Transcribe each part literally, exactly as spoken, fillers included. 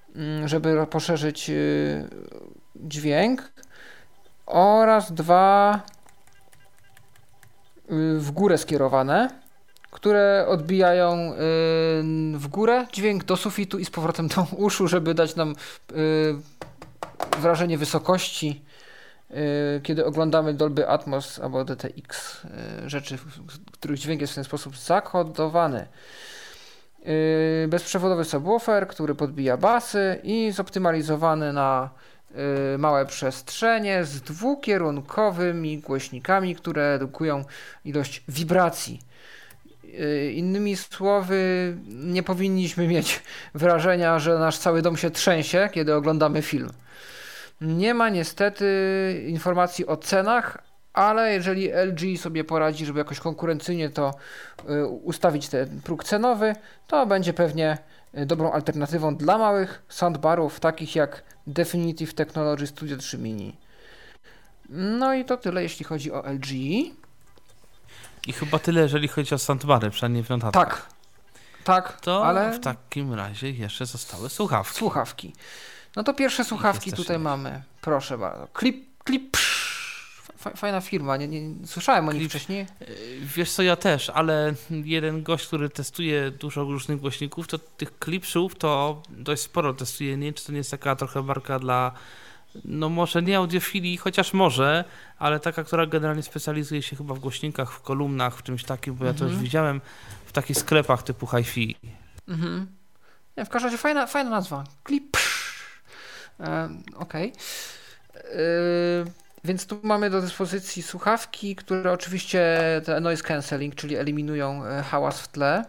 żeby poszerzyć dźwięk, oraz dwa w górę skierowane, które odbijają w górę dźwięk do sufitu i z powrotem do uszu, żeby dać nam wrażenie wysokości, kiedy oglądamy Dolby Atmos albo D T X, rzeczy, w których dźwięk jest w ten sposób zakodowany. Bezprzewodowy subwoofer, który podbija basy i zoptymalizowany na małe przestrzenie z dwukierunkowymi głośnikami, które redukują ilość wibracji. Innymi słowy, nie powinniśmy mieć wrażenia, że nasz cały dom się trzęsie, kiedy oglądamy film. Nie ma niestety informacji o cenach, ale jeżeli L G sobie poradzi, żeby jakoś konkurencyjnie to ustawić ten próg cenowy, to będzie pewnie dobrą alternatywą dla małych soundbarów, takich jak Definitive Technology Studio trzy Mini. No i to tyle, jeśli chodzi o L G. I chyba tyle, jeżeli chodzi o soundbary, przynajmniej w notatkach. Tak, tak, to ale... w takim razie jeszcze zostały słuchawki. Słuchawki. No to pierwsze słuchawki tutaj jest. mamy. Proszę bardzo. Clip, clip, fajna firma, nie, nie słyszałem o nich wcześniej. Wiesz co, ja też, ale jeden gość, który testuje dużo różnych głośników, to tych Clipsów to dość sporo testuje. Nie wiem, czy to nie jest taka trochę marka dla, no może nie audiofilii, chociaż może, ale taka, która generalnie specjalizuje się chyba w głośnikach, w kolumnach, w czymś takim, bo ja to już widziałem w takich sklepach typu hi-fi. Mhm. Nie, w każdym razie fajna, fajna nazwa. Clip. E, Okej. Okay. Więc tu mamy do dyspozycji słuchawki, które oczywiście te noise cancelling, czyli eliminują hałas w tle.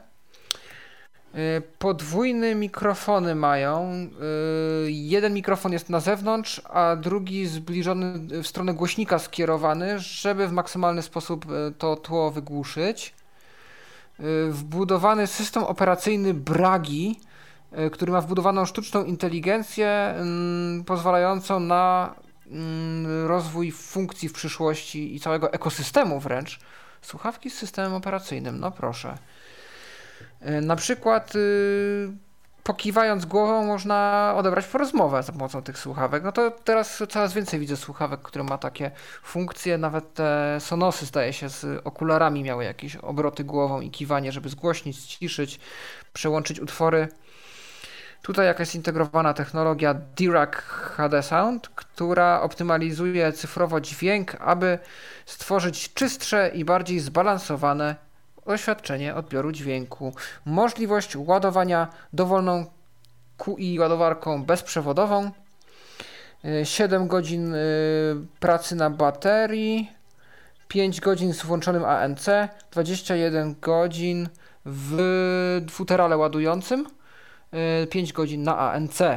Podwójne mikrofony mają. Jeden mikrofon jest na zewnątrz, a drugi zbliżony w stronę głośnika skierowany, żeby w maksymalny sposób to tło wygłuszyć. Wbudowany system operacyjny Bragi, który ma wbudowaną sztuczną inteligencję pozwalającą na rozwój funkcji w przyszłości i całego ekosystemu wręcz. Słuchawki z systemem operacyjnym, no proszę. Na przykład yy, pokiwając głową można odebrać rozmowę za pomocą tych słuchawek. No to teraz coraz więcej widzę słuchawek, które ma takie funkcje. Nawet te Sonosy, zdaje się, z okularami miały jakieś obroty głową i kiwanie, żeby zgłośnić, ściszyć, przełączyć utwory. Tutaj jakaś zintegrowana technologia Dirac H D Sound, która optymalizuje cyfrowo dźwięk, aby stworzyć czystsze i bardziej zbalansowane doświadczenie odbioru dźwięku. Możliwość ładowania dowolną Q I ładowarką bezprzewodową. siedem godzin pracy na baterii. pięć godzin z włączonym A N C. dwadzieścia jeden godzin w dwuterale ładującym. pięć godzin na A N C.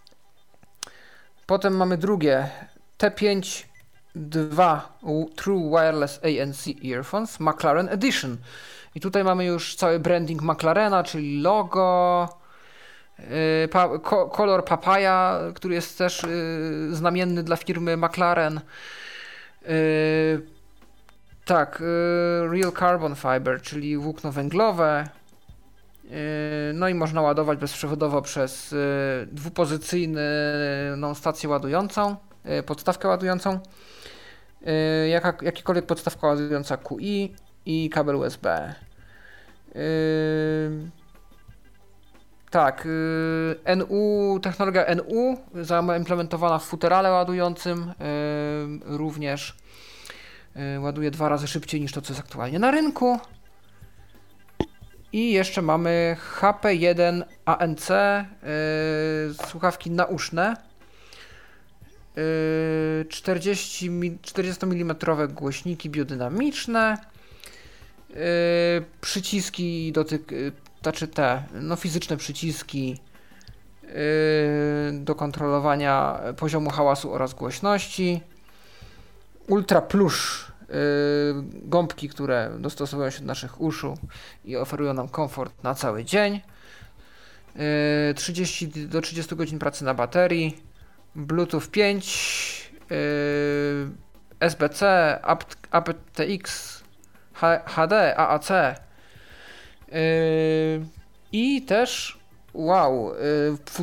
Potem mamy drugie T pięć dwa True Wireless A N C Earphones McLaren Edition. I tutaj mamy już cały branding McLarena, czyli logo, yy, pa, ko, kolor papaya, który jest też yy, znamienny dla firmy McLaren. Yy, tak, yy, Real Carbon Fiber, czyli włókno węglowe. No i można ładować bezprzewodowo przez dwupozycyjną stację ładującą, podstawkę ładującą, jaka, jakikolwiek podstawka ładująca Q I i kabel U S B. Tak, N U, technologia N U zaimplementowana w futerale ładującym również ładuje dwa razy szybciej niż to, co jest aktualnie na rynku. I jeszcze mamy H P jeden A N C, yy, słuchawki nauszne, yy, czterdzieści milimetrowe głośniki biodynamiczne, yy, przyciski dotyk, yy, znaczy te, no fizyczne przyciski yy, do kontrolowania poziomu hałasu oraz głośności, Ultra Plush, Yy, gąbki, które dostosowują się do naszych uszu i oferują nam komfort na cały dzień. Yy, trzydzieści do trzydziestu godzin pracy na baterii, Bluetooth pięć, yy, S B C, A P T X, H D, A A C yy, i też wow, yy,